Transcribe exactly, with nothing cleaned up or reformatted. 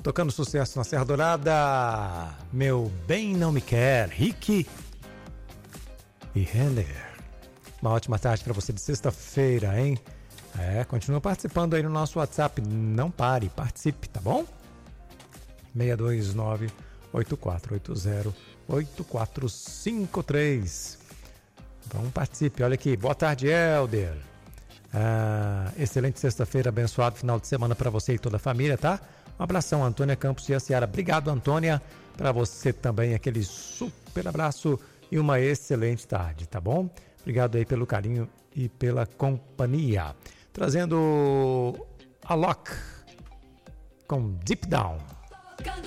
Tocando sucesso na Serra Dourada, Meu Bem Não Me Quer, Rick e Renner. Uma ótima tarde para você de sexta-feira, hein? É, continua participando aí no nosso WhatsApp, não pare, participe, tá bom? seis dois nove, oito quatro oito zero, oito quatro cinco três. Então participe, olha aqui, boa tarde, Helder. Ah, excelente sexta-feira, abençoado final de semana para você e toda a família, tá? Um abração, Antônia Campos e a Ciara. Obrigado, Antônia, para você também, aquele super abraço e uma excelente tarde, tá bom? Obrigado aí pelo carinho e pela companhia. Trazendo a Lock com Deep Down.